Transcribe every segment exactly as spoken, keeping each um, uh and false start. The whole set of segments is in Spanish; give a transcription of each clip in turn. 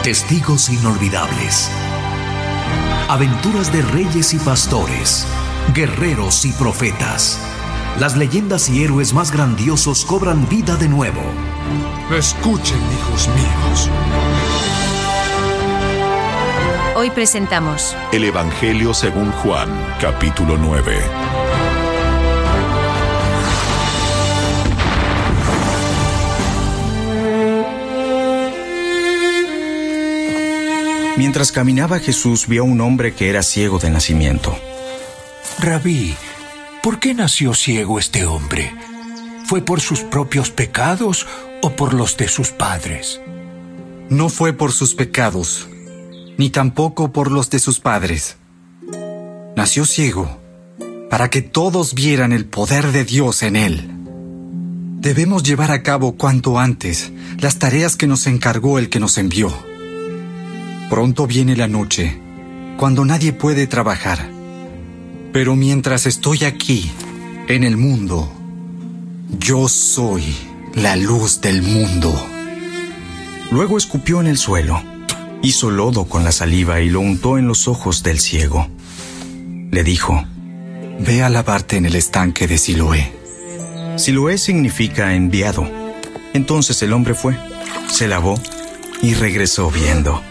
Testigos inolvidables. Aventuras de reyes y pastores, guerreros y profetas. Las leyendas y héroes más grandiosos cobran vida de nuevo. Escuchen, hijos míos. Hoy presentamos El Evangelio según Juan, capítulo nueve. Mientras caminaba, Jesús vio a un hombre que era ciego de nacimiento. Rabí, ¿por qué nació ciego este hombre? ¿Fue por sus propios pecados o por los de sus padres? No fue por sus pecados, ni tampoco por los de sus padres. Nació ciego para que todos vieran el poder de Dios en él. Debemos llevar a cabo cuanto antes las tareas que nos encargó el que nos envió. Pronto viene la noche, cuando nadie puede trabajar. Pero mientras estoy aquí, en el mundo, yo soy la luz del mundo. Luego escupió en el suelo, hizo lodo con la saliva y lo untó en los ojos del ciego. Le dijo: Ve a lavarte en el estanque de Siloé. Siloé significa enviado. Entonces el hombre fue, se lavó y regresó viendo.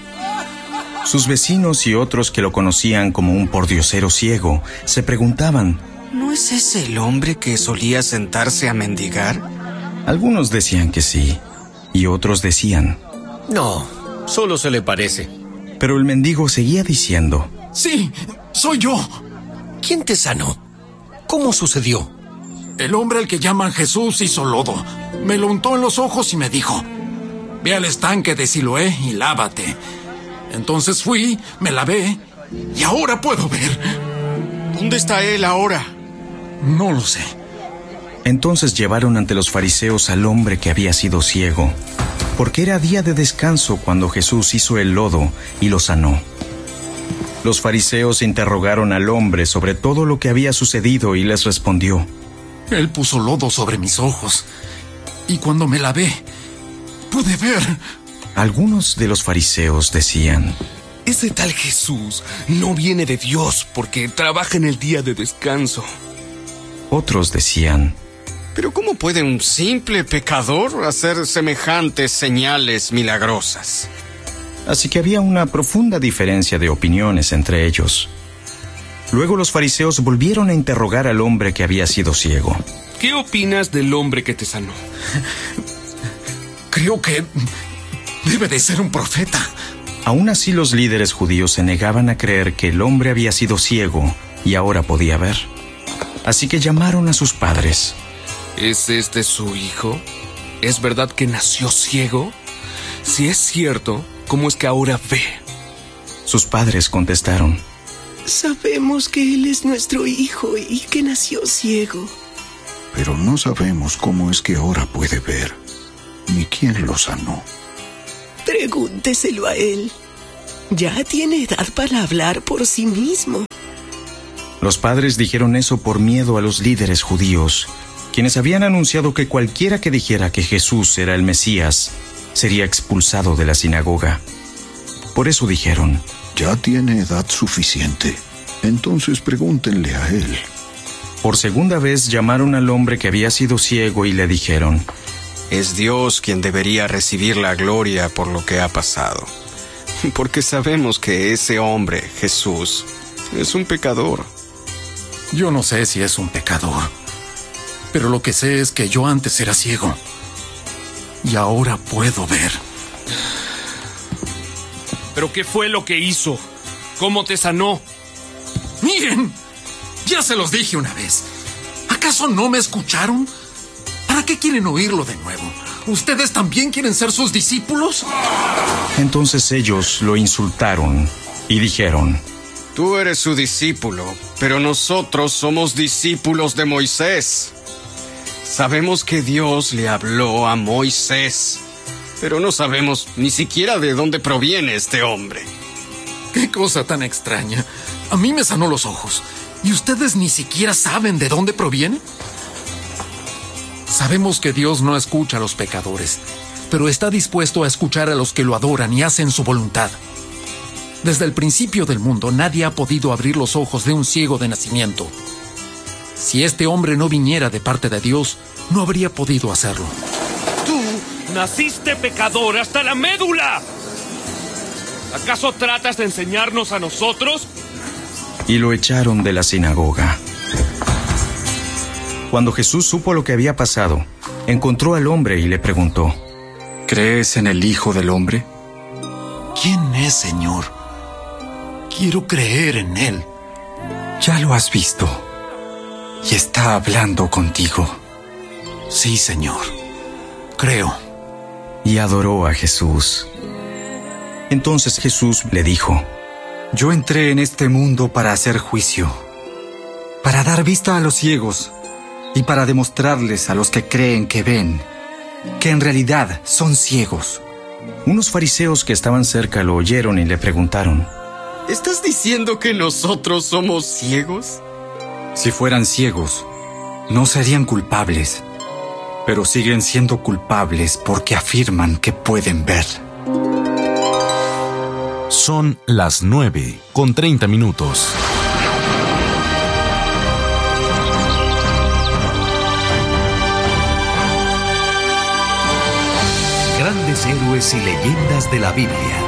Sus vecinos y otros que lo conocían como un pordiosero ciego se preguntaban: ¿no es ese el hombre que solía sentarse a mendigar? Algunos decían que sí, y otros decían: no, solo se le parece. Pero el mendigo seguía diciendo: sí, soy yo. ¿Quién te sanó? ¿Cómo sucedió? El hombre al que llaman Jesús hizo lodo. Me lo untó en los ojos y me dijo: ve al estanque de Siloé y lávate. Entonces fui, me lavé y ahora puedo ver. ¿Dónde está él ahora? No lo sé. Entonces llevaron ante los fariseos al hombre que había sido ciego, porque era día de descanso cuando Jesús hizo el lodo y lo sanó. Los fariseos interrogaron al hombre sobre todo lo que había sucedido y les respondió: él puso lodo sobre mis ojos y cuando me lavé, pude ver. Algunos de los fariseos decían: ese tal Jesús no viene de Dios porque trabaja en el día de descanso. Otros decían: ¿pero cómo puede un simple pecador hacer semejantes señales milagrosas? Así que había una profunda diferencia de opiniones entre ellos. Luego los fariseos volvieron a interrogar al hombre que había sido ciego. ¿Qué opinas del hombre que te sanó? Creo que debe de ser un profeta. Aún así, los líderes judíos se negaban a creer que el hombre había sido ciego y ahora podía ver. Así que llamaron a sus padres. ¿Es este su hijo? ¿Es verdad que nació ciego? Si es cierto, ¿cómo es que ahora ve? Sus padres contestaron: sabemos que él es nuestro hijo y que nació ciego. Pero no sabemos cómo es que ahora puede ver, ni quién lo sanó. Pregúnteselo a él. Ya tiene edad para hablar por sí mismo. Los padres dijeron eso por miedo a los líderes judíos, quienes habían anunciado que cualquiera que dijera que Jesús era el Mesías sería expulsado de la sinagoga. Por eso dijeron: ya tiene edad suficiente, entonces pregúntenle a él. Por segunda vez llamaron al hombre que había sido ciego y le dijeron: es Dios quien debería recibir la gloria por lo que ha pasado, porque sabemos que ese hombre, Jesús, es un pecador. Yo no sé si es un pecador, pero lo que sé es que yo antes era ciego y ahora puedo ver. ¿Pero qué fue lo que hizo? ¿Cómo te sanó? Miren, ya se los dije una vez. ¿Acaso no me escucharon? ¿Para qué quieren oírlo de nuevo? ¿Ustedes también quieren ser sus discípulos? Entonces ellos lo insultaron y dijeron: tú eres su discípulo, pero nosotros somos discípulos de Moisés. Sabemos que Dios le habló a Moisés, pero no sabemos ni siquiera de dónde proviene este hombre. ¡Qué cosa tan extraña! A mí me sanó los ojos, ¿y ustedes ni siquiera saben de dónde proviene? Sabemos que Dios no escucha a los pecadores, pero está dispuesto a escuchar a los que lo adoran y hacen su voluntad. Desde el principio del mundo, nadie ha podido abrir los ojos de un ciego de nacimiento. Si este hombre no viniera de parte de Dios, no habría podido hacerlo. Tú naciste pecador hasta la médula. ¿Acaso tratas de enseñarnos a nosotros? Y lo echaron de la sinagoga. Cuando Jesús supo lo que había pasado, encontró al hombre y le preguntó: ¿Crees en el Hijo del Hombre? ¿Quién es, Señor? Quiero creer en Él. Ya lo has visto. Y está hablando contigo. Sí, Señor. Creo. Y adoró a Jesús. Entonces Jesús le dijo: Yo entré en este mundo para hacer juicio, para dar vista a los ciegos y para demostrarles a los que creen que ven, que en realidad son ciegos. Unos fariseos que estaban cerca lo oyeron y le preguntaron: ¿Estás diciendo que nosotros somos ciegos? Si fueran ciegos, no serían culpables, pero siguen siendo culpables porque afirman que pueden ver. Son las nueve con treinta minutos. Grandes héroes y leyendas de la Biblia.